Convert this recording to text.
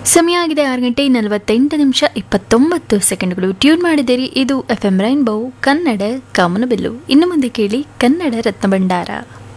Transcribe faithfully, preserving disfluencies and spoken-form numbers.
ಸಮಯ ಆಗಿದೆ ಆರು ಗಂಟೆ ನಲವತ್ತೆಂಟು ನಿಮಿಷ ಇಪ್ಪತ್ತೊಂಬತ್ತು ಸೆಕೆಂಡ್ಗಳು. ಟ್ಯೂನ್ ಮಾಡಿದಿರಿ, ಇದು ಎಫ್ ಎಂ ರೈನ್ಬೋ ಕನ್ನಡ ಕಾಮನಬಿಲ್ಲು. ಇನ್ನು ಮುಂದೆ ಕೇಳಿ ಕನ್ನಡ ರತ್ನ ಭಂಡಾರ.